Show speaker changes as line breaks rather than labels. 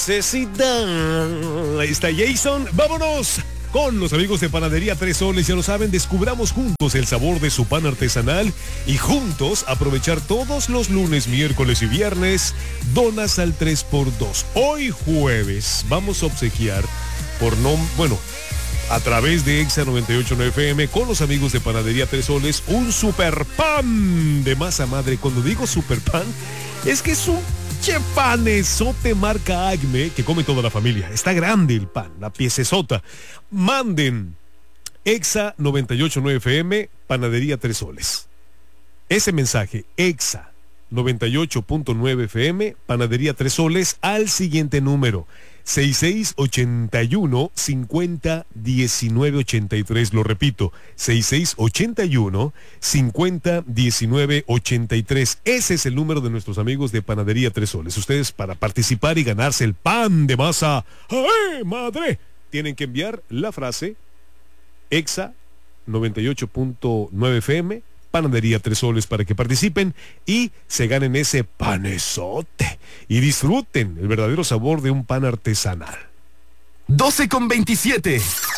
Necesidad. Ahí está Jason. Vámonos con los amigos de Panadería Tres Soles. Ya lo saben, descubramos juntos el sabor de su pan artesanal y juntos aprovechar todos los lunes, miércoles y viernes donas al 3x2. Hoy jueves vamos a obsequiar a través de Exa 98.9 FM con los amigos de Panadería Tres Soles un super pan de masa madre. Cuando digo super pan, es que es un panesote marca Acme que come toda la familia. Está grande el pan, la piecesota. Manden Exa 98.9 FM, Panadería Tres Soles. Ese mensaje, Exa 98.9 FM, Panadería Tres Soles, al siguiente número: 6681 50 19 83. Lo repito, 6681 50 19 83. Ese es el número de nuestros amigos de Panadería Tres Soles. Ustedes, para participar y ganarse el pan de masa ¡ay, madre!, tienen que enviar la frase Exa 98.9 FM, Panadería Tres Soles, para que participen y se ganen ese panesote y disfruten el verdadero sabor de un pan artesanal.
12:27.